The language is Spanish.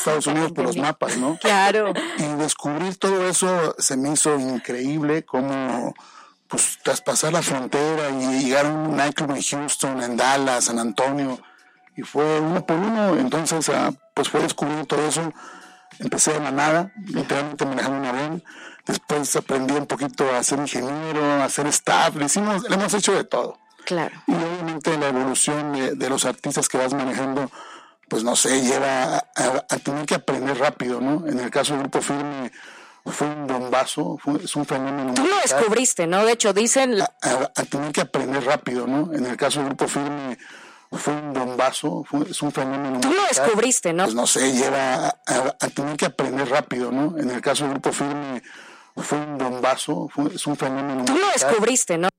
Estados Unidos por los mapas, ¿no? Claro. Y descubrir todo eso se me hizo increíble, como pues traspasar la frontera y llegar a un nightclub en Houston, en Dallas, San Antonio, y fue uno por uno. Entonces pues fue descubrir todo eso. Empecé de la nada, literalmente manejando un avión. Después aprendí un poquito a ser ingeniero, a ser staff. Le hemos hecho de todo. Claro. Y obviamente la evolución de los artistas que vas manejando, pues no sé, lleva a tener que aprender rápido, ¿no? En el caso del Grupo Firme fue un bombazo, es un fenómeno. Tú lo descubriste, ¿no? De hecho, dicen... A tener que aprender rápido, ¿no? En el caso del Grupo Firme fue un bombazo, es un fenómeno. Tú lo descubriste, ¿no? Pues no sé, lleva a tener que aprender rápido, ¿no? En el caso del Grupo Firme fue un bombazo, es un fenómeno. Tú lo descubriste, ¿no?